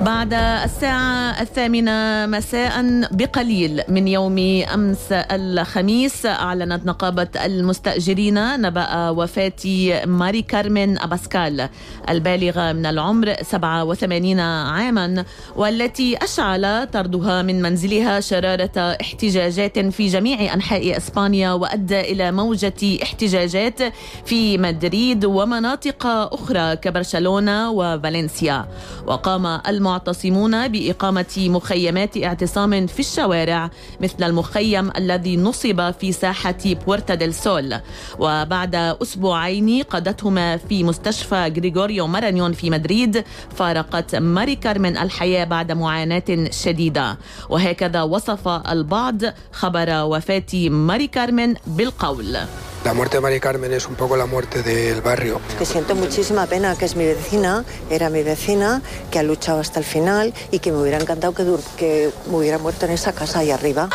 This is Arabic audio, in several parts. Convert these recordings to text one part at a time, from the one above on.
بعد الساعة 8 مساء بقليل من يوم أمس الخميس، أعلنت نقابة المستأجرين نبأ وفاة ماري كارمن أباسكال البالغة من العمر 87 عاما، والتي أشعل طردها من منزلها شرارة احتجاجات في جميع أنحاء إسبانيا، وأدى إلى موجة احتجاجات في مدريد ومناطق أخرى كبرشلونة وفالنسيا. وقام المعتصمون بإقامة مخيمات اعتصام في الشوارع مثل المخيم الذي نصب في ساحة بورتا ديل سول، وبعد أسبوعين قضتهما في مستشفى غريغوريو مارانيون في مدريد، فارقت ماري كارمن الحياة بعد معاناة شديدة. وهكذا وصف البعض خبر وفاة ماري كارمن بالقول: La muerte de Mari Carmen es un poco la muerte del barrio. Que siento muchísima pena, que es mi vecina, era mi vecina, que ha luchado hasta el final y que me hubiera encantado que me hubiera muerto en esa casa ahí arriba.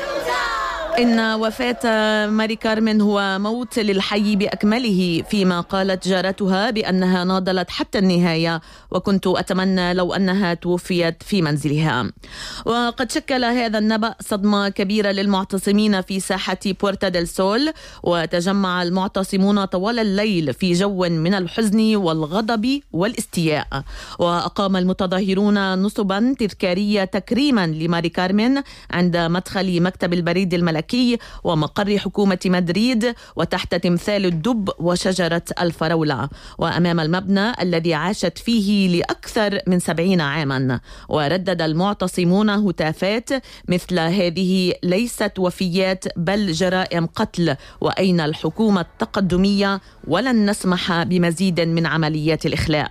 إن وفاة ماري كارمن هو موت للحي بأكمله، فيما قالت جارتها بأنها ناضلت حتى النهاية، وكنت أتمنى لو أنها توفيت في منزلها. وقد شكل هذا النبأ صدمة كبيرة للمعتصمين في ساحة بورتا ديل سول، وتجمع المعتصمون طوال الليل في جو من الحزن والغضب والاستياء. وأقام المتظاهرون نصبا تذكارية تكريما لماري كارمن عند مدخل مكتب البريد الملكي ومقر حكومة مدريد، وتحت تمثال الدب وشجرة الفراولة، وأمام المبنى الذي عاشت فيه لأكثر من 70 عاما. وردد المعتصمون هتافات مثل هذه: ليست وفيات بل جرائم قتل، وأين الحكومة التقدمية؟ ولن نسمح بمزيد من عمليات الإخلاء.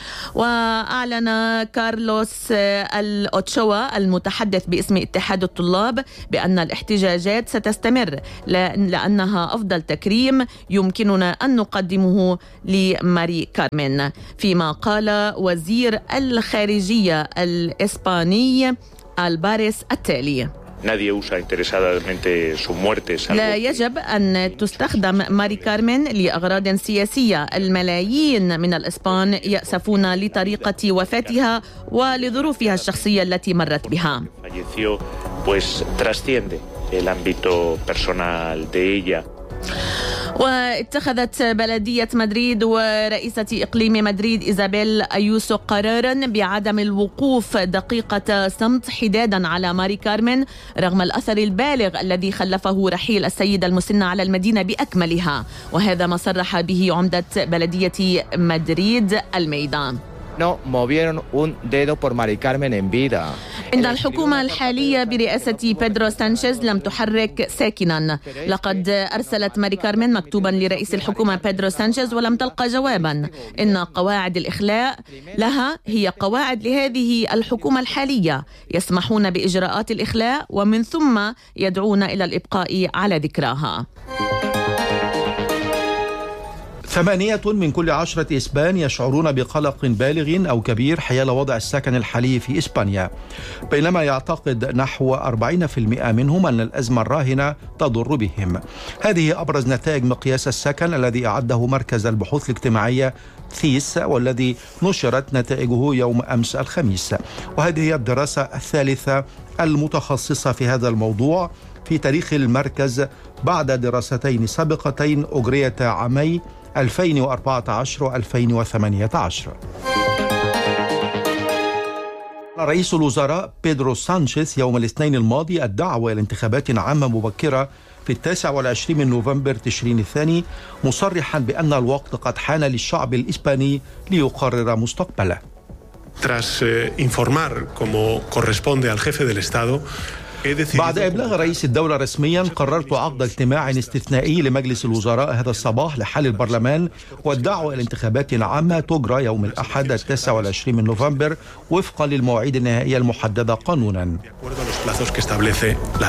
وأعلن كارلوس الأوتشوا المتحدث باسم اتحاد الطلاب بأن الاحتجاجات ستستمر لأنها أفضل تكريم يمكننا أن نقدمه لماري كارمن، فيما قال وزير الخارجية الإسباني الباريس التالي: لا يجب أن تستخدم ماري كارمن لأغراض سياسية. الملايين من الإسبان يأسفون لطريقة وفاتها ولظروفها الشخصية التي مرت بها. واتخذت بلدية مدريد ورئيسة إقليم مدريد إيزابيل أيوسو قرارا بعدم الوقوف دقيقة صمت حدادا على ماري كارمن رغم الأثر البالغ الذي خلفه رحيل السيدة المسنة على المدينة بأكملها. وهذا ما صرح به عمدة بلدية مدريد الميدان. No movieron un dedo por Mari Carmen en vida. إن الحكومة الحالية برئاسة بيدرو سانشيز لم تحرك ساكنا. لقد أرسلت ماري كارمن مكتوبا لرئيس الحكومة بيدرو سانشيز ولم تلقى جوابا. إن قواعد الإخلاء لها هي قواعد لهذه الحكومة الحالية، يسمحون بإجراءات الإخلاء ومن ثم يدعون إلى الإبقاء على ذكراها. 8 من كل 10 إسبان يشعرون بقلق بالغ أو كبير حيال وضع السكن الحالي في إسبانيا، بينما يعتقد نحو 40% منهم أن الأزمة الراهنة تضر بهم. هذه أبرز نتائج مقياس السكن الذي أعده مركز البحوث الاجتماعية ثيس، والذي نشرت نتائجه يوم أمس الخميس. وهذه هي الدراسة الثالثة المتخصصة في هذا الموضوع في تاريخ المركز، بعد دراستين سابقتين أجريتا عامي 2014 و2018. رئيس الوزراء بيدرو سانشيز يوم الاثنين الماضي الدعوة إلى انتخابات عامة مبكرة في 29 من نوفمبر تشرين الثاني، مصرحا بأن الوقت قد حان للشعب الإسباني ليقرر مستقبله. بعد إبلاغ رئيس الدولة رسميا، قررت عقد اجتماع استثنائي لمجلس الوزراء هذا الصباح لحل البرلمان والدعوة إلى انتخابات عامة تجرى يوم الأحد 29 من نوفمبر وفقا للمواعيد النهائية المحددة قانونا.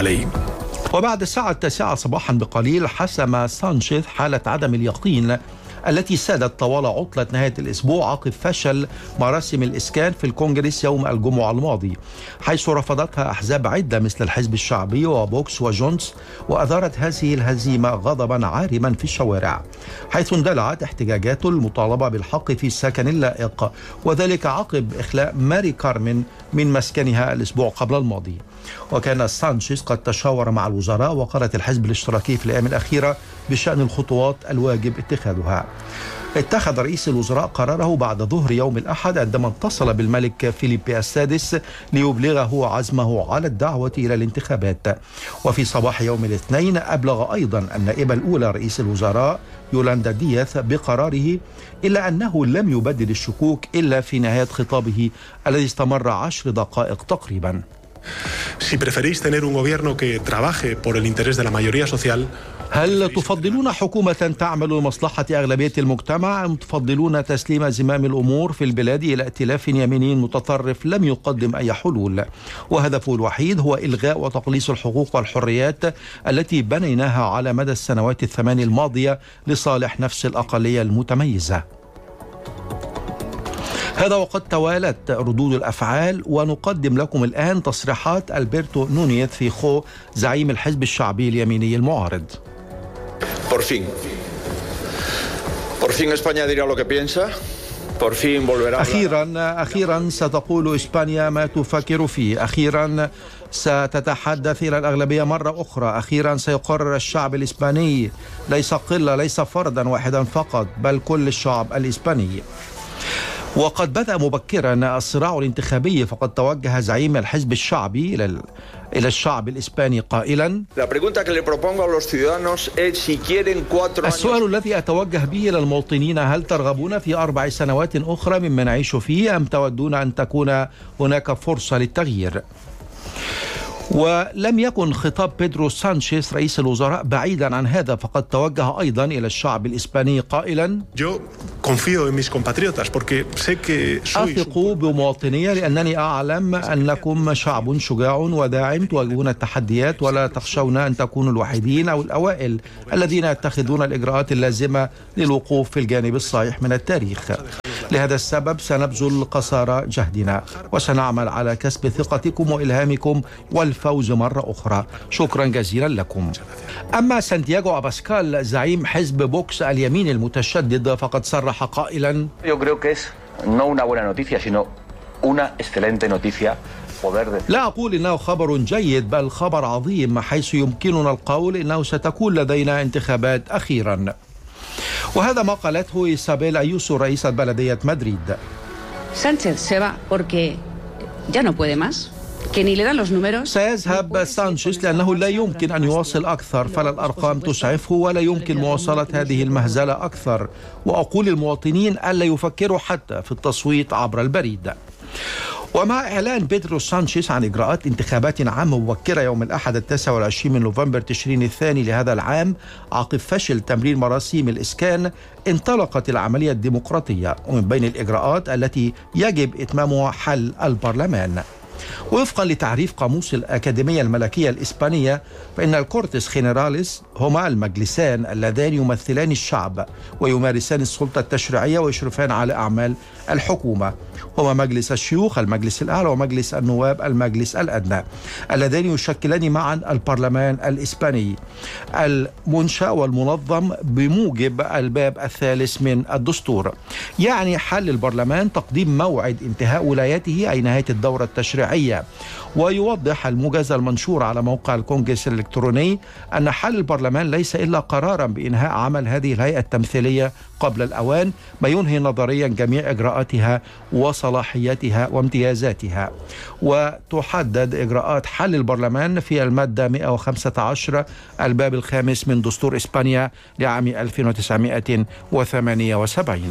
وبعد الساعة 9 صباحا بقليل، حسم سانشيز حالة عدم اليقين التي سادت طوال عطلة نهاية الأسبوع عقب فشل مراسم الإسكان في الكونغرس يوم الجمعة الماضي، حيث رفضتها أحزاب عدة مثل الحزب الشعبي وبوكس وجونز، وأثارت هذه الهزيمة غضبا عارما في الشوارع، حيث اندلعت احتجاجات المطالبة بالحق في السكن اللائق، وذلك عقب إخلاء ماري كارمن من مسكنها الأسبوع قبل الماضي. وكان سانشيز قد تشاور مع الوزراء وقالت الحزب الاشتراكي في الأيام الأخيرة بشأن الخطوات الواجب اتخاذها. اتخذ رئيس الوزراء قراره بعد ظهر يوم الأحد عندما اتصل بالملك فيليبي السادس ليبلغه عزمه على الدعوة إلى الانتخابات. وفي صباح يوم الاثنين أبلغ أيضا النائبة الأولى رئيس الوزراء يولاندا دياث بقراره، إلا أنه لم يبدد الشكوك إلا في نهاية خطابه الذي استمر 10 دقائق تقريبا. Si preferís tener un gobierno que trabaje por el interés de la mayoría social. هل تفضلون حكومة تعمل لمصلحة أغلبية المجتمع أم تفضلون تسليم زمام الأمور في البلاد إلى ائتلاف يميني متطرف لم يقدم أي حلول، وهدفه الوحيد هو إلغاء وتقليص الحقوق والحريات التي بنيناها على مدى السنوات 8 الماضية لصالح نفس الأقلية المتميزة؟ هذا وقد توالت ردود الأفعال، ونقدم لكم الآن تصريحات ألبرتو نونيز فيخو زعيم الحزب الشعبي اليميني المعارض. أخيرا ستقول إسبانيا ما تفكر فيه، أخيرا ستتحدث إلى الأغلبية مرة أخرى، أخيرا سيقرر الشعب الإسباني، ليس قلة، ليس فردا واحدا فقط، بل كل الشعب الإسباني. وقد بدأ مبكرا الصراع الانتخابي، فقد توجه زعيم الحزب الشعبي إلى الشعب الإسباني قائلا: السؤال الذي أتوجه به إلى المواطنين، هل ترغبون في 4 سنوات أخرى مما نعيش فيه أم تودون أن تكون هناك فرصة للتغيير؟ ولم يكن خطاب بيدرو سانشيز رئيس الوزراء بعيدا عن هذا، فقد توجه أيضا إلى الشعب الإسباني قائلا: أثق بمواطني لأنني أعلم أنكم شعب شجاع وداعم، تواجهون التحديات ولا تخشون أن تكونوا الوحيدين أو الأوائل الذين يتخذون الإجراءات اللازمة للوقوف في الجانب الصحيح من التاريخ. لهذا السبب سنبذل قصارى جهدنا وسنعمل على كسب ثقتكم وإلهامكم والفوز مرة أخرى. شكرا جزيلا لكم. أما سانتياغو أباسكال زعيم حزب بوكس اليمين المتشدد فقد صرح قائلا: لا أقول إنه خبر جيد، بل خبر عظيم، حيث يمكننا القول إنه ستكون لدينا انتخابات أخيرا. وهذا ما قالته إيسابيل أيوسو رئيسة بلدية مدريد. سيذهب سانشيز لأنه لا يمكن أن يواصل أكثر، فلا الأرقام تسعفه ولا يمكن مواصلة هذه المهزلة أكثر، وأقول للمواطنين ألا يفكروا حتى في التصويت عبر البريد. ومع إعلان بيدرو سانشيز عن إجراءات انتخابات عامة مبكرة يوم الأحد 29 من نوفمبر تشرين الثاني لهذا العام عقب فشل تمرير مراسيم الإسكان، انطلقت العملية الديمقراطية، ومن بين الإجراءات التي يجب إتمامها حل البرلمان. وفقا لتعريف قاموس الأكاديمية الملكية الإسبانية، فإن الكورتس خينراليس هما المجلسان اللذان يمثلان الشعب ويمارسان السلطة التشريعية ويشرفان على أعمال الحكومة، هما مجلس الشيوخ المجلس الأعلى ومجلس النواب المجلس الأدنى، اللذان يشكلان معا البرلمان الإسباني المنشأ والمنظم بموجب الباب 3 من الدستور. يعني حل البرلمان تقديم موعد انتهاء ولايته أي نهاية الدورة التشريعية. ويوضح الموجز المنشور على موقع الكونغرس الإلكتروني أن حل البرلمان ليس إلا قرارا بإنهاء عمل هذه الهيئة التمثيلية قبل الأوان، ما ينهي نظريا جميع إجراءاتها وصلاحياتها وامتيازاتها. وتحدد إجراءات حل البرلمان في المادة 115 الباب 5 من دستور إسبانيا لعام 1978.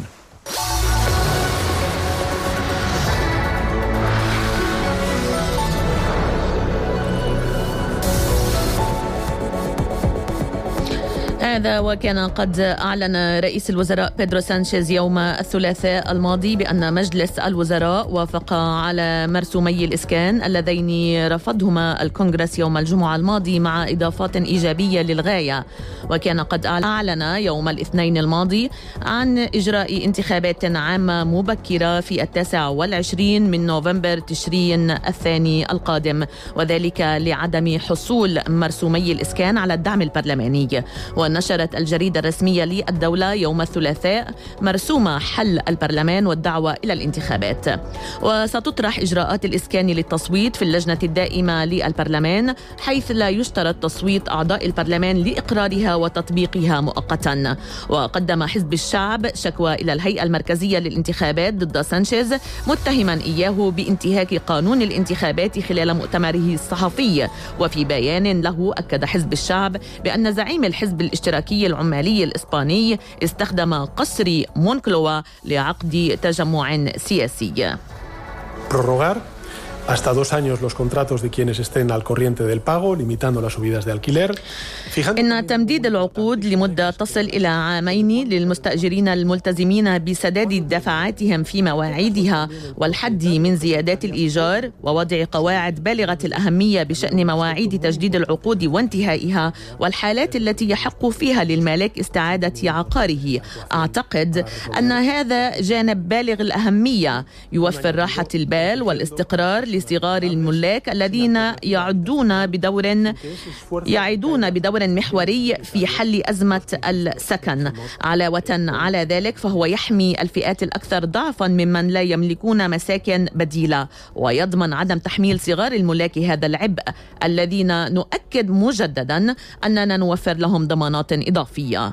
هذا وكان قد أعلن رئيس الوزراء بيدرو سانشيز يوم الثلاثاء الماضي بأن مجلس الوزراء وافق على مرسومي الإسكان اللذين رفضهما الكونغرس يوم الجمعة الماضي مع إضافات إيجابية للغاية. وكان قد أعلن يوم الاثنين الماضي عن إجراء انتخابات عامة مبكرة في 29 من نوفمبر تشرين الثاني القادم، وذلك لعدم حصول مرسومي الإسكان على الدعم البرلماني. ونشرت الجريدة الرسمية للدولة يوم الثلاثاء مرسوم حل البرلمان والدعوة إلى الانتخابات. وستطرح إجراءات الإسكان للتصويت في اللجنة الدائمة للبرلمان، حيث لا يشترط تصويت أعضاء البرلمان لإقرارها وتطبيقها مؤقتا. وقدم حزب الشعب شكوى إلى الهيئة المركزية للانتخابات ضد سانشيز، متهما إياه بانتهاك قانون الانتخابات خلال مؤتمره الصحفي. وفي بيان له أكد حزب الشعب بأن زعيم الحزب الاشتراكي العمالي الإسباني استخدم قصر مونكلوا لعقد تجمع سياسي. hasta 2 años los contratos de quienes estén al corriente del pago, limitando las subidas de alquiler. إن تمديد العقود لمدة تصل إلى 2 عام للمستأجرين الملتزمين بسداد دفعاتهم في مواعيدها والحد من زيادات الإيجار ووضع قواعد بالغة الأهمية بشأن مواعيد تجديد العقود وانتهائها والحالات التي يحق فيها للمالك استعادة عقاره. أعتقد أن هذا جانب بالغ الأهمية يوفر راحة البال والاستقرار لصغار الملاك الذين يعدون بدور محوري في حل أزمة السكن. علاوة على ذلك فهو يحمي الفئات الأكثر ضعفا ممن لا يملكون مساكن بديلة، ويضمن عدم تحميل صغار الملاك هذا العبء الذين نؤكد مجددا أننا نوفر لهم ضمانات إضافية.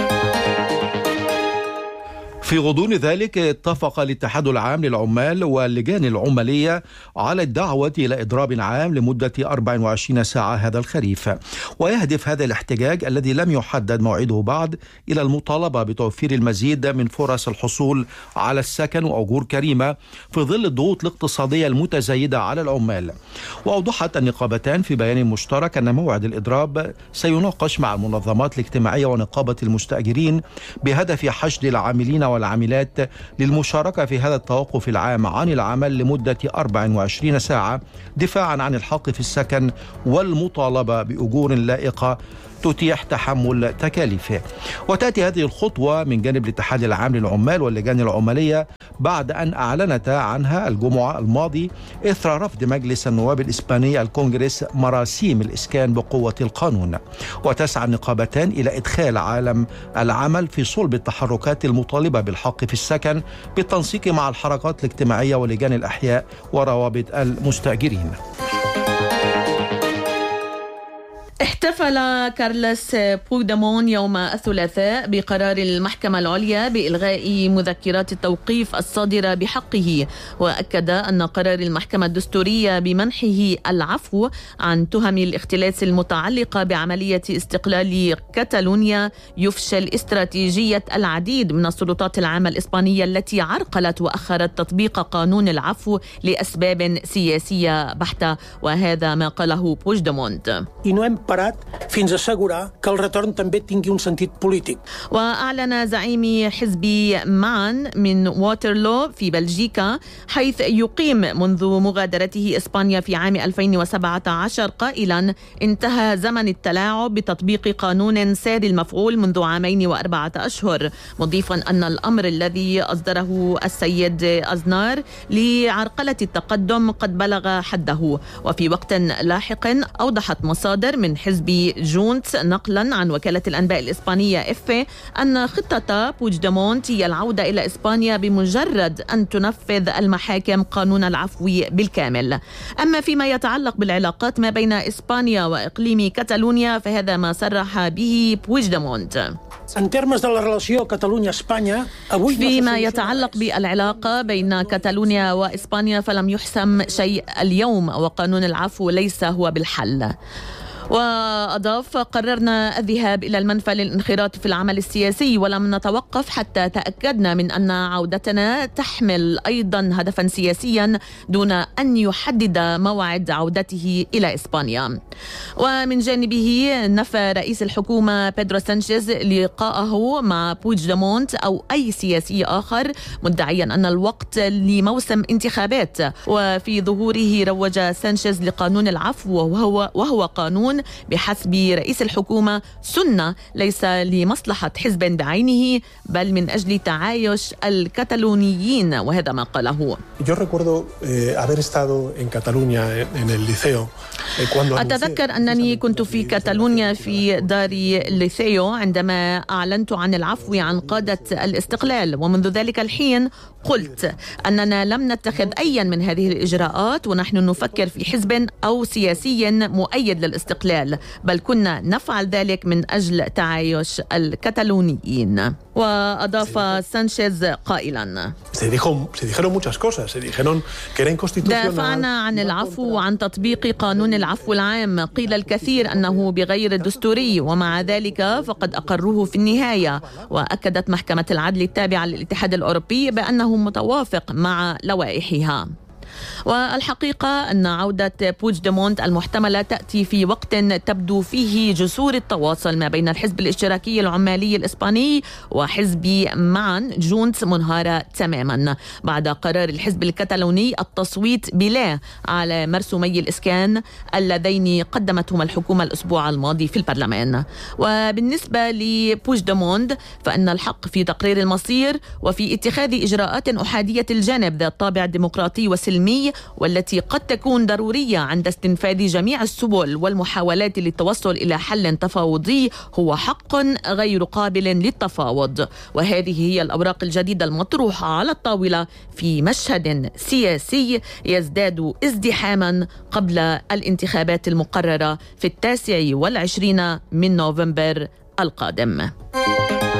في غضون ذلك اتفق الاتحاد العام للعمال واللجان العمالية على الدعوة إلى إضراب عام لمدة 24 ساعة هذا الخريف. ويهدف هذا الاحتجاج الذي لم يحدد موعده بعد إلى المطالبة بتوفير المزيد من فرص الحصول على السكن وأجور كريمة في ظل الضغوط الاقتصادية المتزايدة على العمال. وأوضحت النقابتان في بيان مشترك أن موعد الإضراب سيناقش مع المنظمات الاجتماعية ونقابة المستأجرين بهدف حشد العاملين والعاملات للمشاركة في هذا التوقف العام عن العمل لمدة 24 ساعة دفاعا عن الحق في السكن والمطالبة بأجور لائقة تتيح تحمل تكاليفه. وتأتي هذه الخطوة من جانب الاتحاد العام للعمال واللجان العمالية بعد أن أعلنتا عنها الجمعة الماضي إثر رفض مجلس النواب الإسباني الكونغرس مراسيم الإسكان بقوة القانون. وتسعى النقابتان إلى إدخال عالم العمل في صلب التحركات المطالبة بالحق في السكن بالتنسيق مع الحركات الاجتماعية ولجان الأحياء وروابط المستأجرين. احتفل كارلوس بوغديمون يوم الثلاثاء بقرار المحكمة العليا بإلغاء مذكرات التوقيف الصادرة بحقه، وأكد أن قرار المحكمة الدستورية بمنحه العفو عن تهم الاختلاس المتعلقة بعملية استقلال كتالونيا يفشل استراتيجية العديد من السلطات العامة الإسبانية التي عرقلت وأخرت تطبيق قانون العفو لأسباب سياسية بحتة. وهذا ما قاله بوغديمون. fins assegurar que el retorn també tingui un sentit polític. وأعلن زعيم حزب معا من واترلو في بلجيكا، حيث يقيم منذ مغادرته إسبانيا في عام 2017 قائلا انتهى زمن التلاعب بتطبيق قانون ساري المفعول منذ 2 و4 أشهر، مضيفا أن الأمر الذي أصدره السيد أزنار لعرقلة التقدم قد بلغ حده. وفي وقت لاحق أوضحت مصادر من حزب جونتس نقلا عن وكالة الأنباء الإسبانية إف أن خطة بوغديمون هي العودة إلى إسبانيا بمجرد أن تنفذ المحاكم قانون العفو بالكامل. أما فيما يتعلق بالعلاقات ما بين إسبانيا وإقليم كتالونيا فهذا ما صرح به بوغديمون. فيما يتعلق بالعلاقة بين كتالونيا وإسبانيا فلم يحسم شيء اليوم، وقانون العفو ليس هو بالحل. وأضاف: قررنا الذهاب إلى المنفى للانخراط في العمل السياسي، ولم نتوقف حتى تأكدنا من أن عودتنا تحمل أيضا هدفا سياسيا دون أن يحدد موعد عودته إلى إسبانيا. ومن جانبه نفى رئيس الحكومة بيدرو سانشيز لقاءه مع بويجدمونت أو أي سياسي آخر، مدعيا أن الوقت لموسم انتخابات. وفي ظهوره روج سانشيز لقانون العفو، وهو قانون بحسب رئيس الحكومة سنة ليس لمصلحة حزب بعينه بل من أجل تعايش الكتالونيين، وهذا ما قاله. أتذكر أنني كنت في كتالونيا في دار الليثيو عندما أعلنت عن العفو عن قادة الاستقلال، ومنذ ذلك الحين قلت أننا لم نتخذ أي من هذه الإجراءات، ونحن نفكر في حزب أو سياسي مؤيد للاستقلال، بل كنا نفعل ذلك من أجل تعايش الكتالونيين. وأضاف سانشيز قائلا: دافعنا عن العفو وعن تطبيق قانون العفو العام، قيل الكثير أنه بغير دستوري، ومع ذلك فقد أقروه في النهاية. وأكدت محكمة العدل التابعة للاتحاد الأوروبي بأنه متوافق مع لوائحها. والحقيقة أن عودة بويجدمونت المحتملة تأتي في وقت تبدو فيه جسور التواصل ما بين الحزب الاشتراكي العمالي الإسباني وحزب معا جونتس منهارة تماما بعد قرار الحزب الكتالوني التصويت بلا على مرسومي الإسكان اللذين قدمتهما الحكومة الأسبوع الماضي في البرلمان. وبالنسبة لبويجدمونت فإن الحق في تقرير المصير وفي اتخاذ إجراءات أحادية الجانب ذات طابع ديمقراطي وسلمي، والتي قد تكون ضرورية عند استنفاذ جميع السبل والمحاولات للتوصل إلى حل تفاوضي، هو حق غير قابل للتفاوض. وهذه هي الأوراق الجديدة المطروحة على الطاولة في مشهد سياسي يزداد ازدحاما قبل الانتخابات المقررة في 29 من نوفمبر القادم.